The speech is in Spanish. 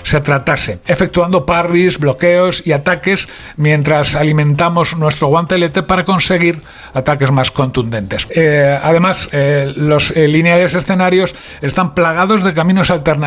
se tratase, efectuando parries, bloqueos y ataques mientras alimentamos nuestro guantelete para conseguir ataques más contundentes. Además, los lineales escenarios están plagados de caminos alternativos